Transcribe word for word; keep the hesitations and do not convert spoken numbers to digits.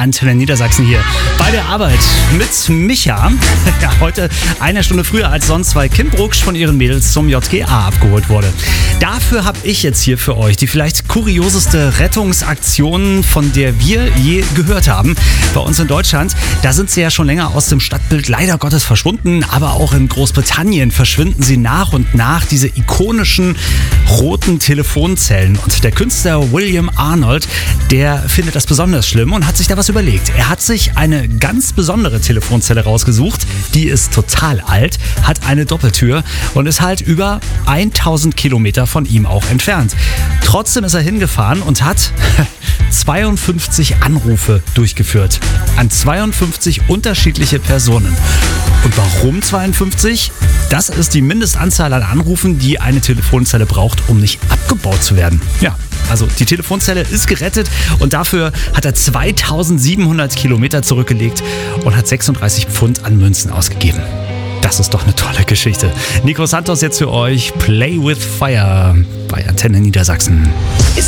Antenne Niedersachsen hier bei der Arbeit mit Micha. Ja, heute eine Stunde früher als sonst, weil Kim Brucksch von ihren Mädels zum J G A abgeholt wurde. Dafür habe ich jetzt hier für euch die vielleicht kurioseste Rettungsaktion, von der wir je gehört haben. Bei uns in Deutschland, da sind sie ja schon länger aus dem Stadtbild leider Gottes verschwunden, aber auch in Großbritannien verschwinden sie nach und nach, diese ikonischen roten Telefonzellen. Und der Künstler William Arnold, der findet das besonders schlimm und hat sich da was überlegt. Er hat sich eine ganz besondere Telefonzelle rausgesucht, die ist total alt, hat eine Doppeltür und ist halt über tausend Kilometer von ihm auch entfernt. Trotzdem ist er hingefahren und hat zweiundfünfzig Anrufe durchgeführt an zweiundfünfzig unterschiedliche Personen. Und warum zweiundfünfzig? Das ist die Mindestanzahl an Anrufen, die eine Telefonzelle braucht, um nicht abgebaut zu werden. Ja, also die Telefonzelle ist gerettet und dafür hat er zweitausendsiebenhundert Kilometer zurückgelegt und hat sechsunddreißig Pfund an Münzen ausgegeben. Das ist doch eine tolle Geschichte. Nico Santos jetzt für euch. Play with Fire bei Antenne Niedersachsen.